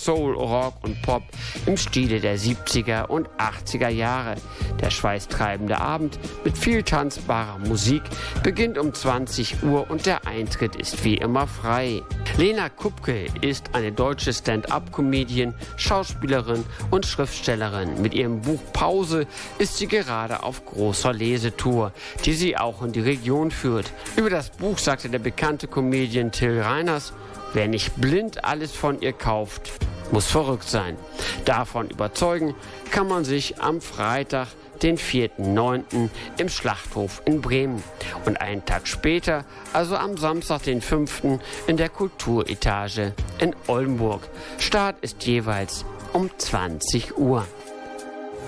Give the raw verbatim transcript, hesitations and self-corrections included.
Soul, Rock und Pop im Stile der siebziger und achtziger Jahre. Der schweißtreibende Abend mit viel tanzbarer Musik beginnt um zwanzig Uhr und der Eintritt ist wie immer frei. Lena Kupke ist eine deutsche Stand-up-Comedian, Schauspielerin und Schriftstellerin. Mit ihrem Buch Pause ist sie gerade auf großer Lesetour, die sie auch in die Region führt. Über das Buch sagte der bekannte Comedian Till Reiners: Wer nicht blind alles von ihr kauft, muss verrückt sein. Davon überzeugen kann man sich am Freitag, den vierten neunten im Schlachthof in Bremen und einen Tag später, also am Samstag, den fünften in der Kulturetage in Oldenburg. Start ist jeweils um zwanzig Uhr.